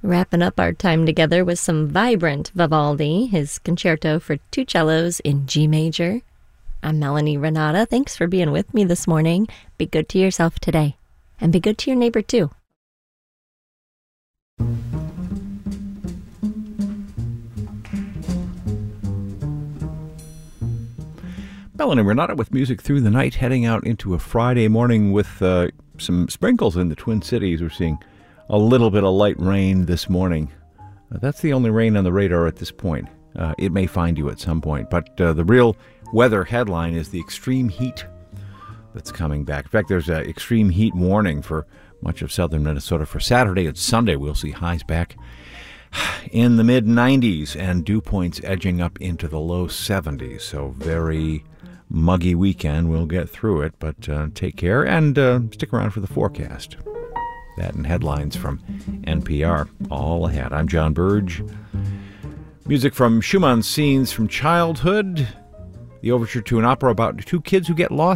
Wrapping up our time together with some vibrant Vivaldi, his concerto for two cellos in G major. I'm Melanie Renata. Thanks for being with me this morning. Be good to yourself today, and be good to your neighbor too. Melanie Renata with music through the night, heading out into a Friday morning with some sprinkles in the Twin Cities. We're seeing a little bit of light rain this morning. That's the only rain on the radar at this point. It may find you at some point, but the real weather headline is the extreme heat that's coming back. In fact, there's an extreme heat warning for much of southern Minnesota for Saturday and Sunday. We'll see highs back in the mid-90s and dew points edging up into the low 70s. So very muggy weekend. We'll get through it, but take care and stick around for the forecast. That and headlines from NPR all ahead. I'm John Burge. Music from Schumann's Scenes from Childhood, the overture to an opera about two kids who get lost